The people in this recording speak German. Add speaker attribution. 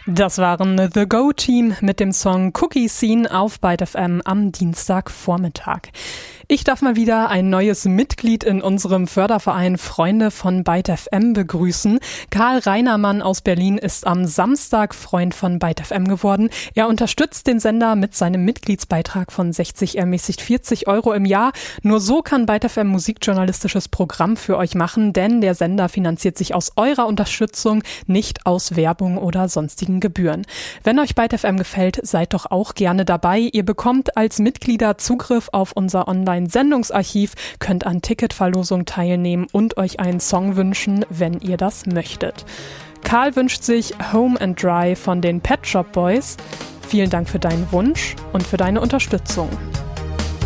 Speaker 1: Das waren The Go Team mit dem Song Cookie Scene auf Byte FM am Dienstagvormittag. Ich darf mal wieder ein neues Mitglied in unserem Förderverein Freunde von Byte FM begrüßen. Karl Reinermann aus Berlin ist am Samstag Freund von Byte FM geworden. Er unterstützt den Sender mit seinem Mitgliedsbeitrag von 60, ermäßigt 40 € im Jahr. Nur so kann Byte FM musikjournalistisches Programm für euch machen, denn der Sender finanziert sich aus eurer Unterstützung, nicht aus Werbung oder sonstigen Gebühren. Wenn euch Byte FM gefällt, seid doch auch gerne dabei. Ihr bekommt als Mitglieder Zugriff auf unser Online-Sendungsarchiv, könnt an Ticketverlosung teilnehmen und euch einen Song wünschen, wenn ihr das möchtet. Karl wünscht sich Home and Dry von den Pet Shop Boys. Vielen Dank für deinen Wunsch und für deine Unterstützung.